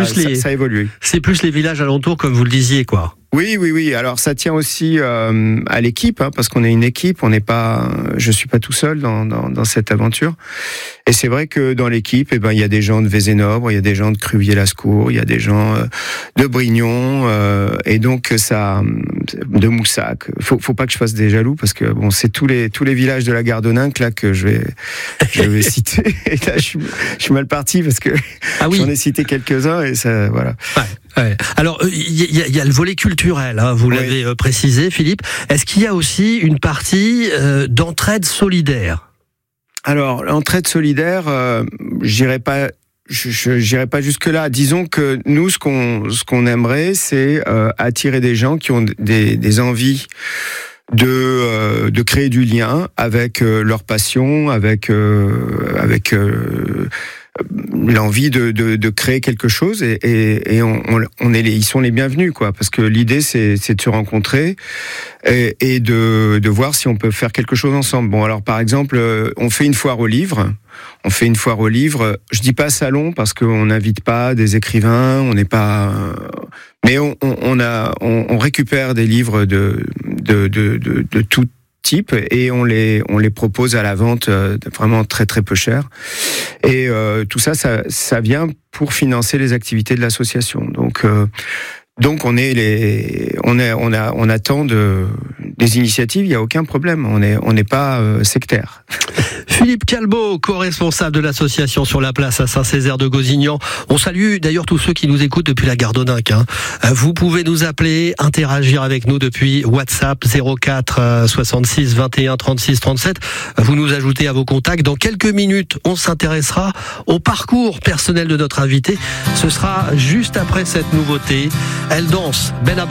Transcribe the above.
ça a évolué. C'est plus les villages alentours, comme vous le disiez, quoi. Oui. Alors ça tient aussi à l'équipe, parce qu'on est une équipe. Je suis pas tout seul dans cette aventure. Et c'est vrai que dans l'équipe, il y a des gens de Vézénobre, il y a des gens de Cruvier-Lascours, il y a des gens de Brignon, et donc ça, de Moussac. Faut pas que je fasse des jaloux parce que c'est tous les villages de la Gardoninque là que je vais citer. Et là, je suis mal parti parce que j'en ai cité quelques-uns et ça, voilà. Ouais. Alors, il y a le volet culturel, vous l'avez précisé, Philippe. Est-ce qu'il y a aussi une partie d'entraide solidaire ? Alors, l'entraide solidaire, j'irai pas jusque-là. Disons que nous, ce qu'on aimerait, c'est attirer des gens qui ont des envies de créer du lien avec leur passion, avec l'envie de créer quelque chose et ils sont les bienvenus, quoi, parce que l'idée c'est de se rencontrer et de voir si on peut faire quelque chose ensemble. Bon, alors par exemple, on fait une foire aux livres. Je dis pas salon parce qu'on n'invite pas des écrivains, on n'est pas, mais on récupère des livres de tout type et on les propose à la vente vraiment très très peu cher et tout ça vient pour financer les activités de l'association. Donc on attend des initiatives, il y a aucun problème, on n'est pas sectaire. Philippe Calbot, co-responsable de l'association Sur la Place à Saint-Césaire de Gozignan. On salue d'ailleurs tous ceux qui nous écoutent depuis la Gardoninque. Vous pouvez nous appeler, interagir avec nous depuis WhatsApp 04 66 21 36 37. Vous nous ajoutez à vos contacts. Dans quelques minutes, on s'intéressera au parcours personnel de notre invité. Ce sera juste après cette nouveauté. Elle danse, Ben Abba.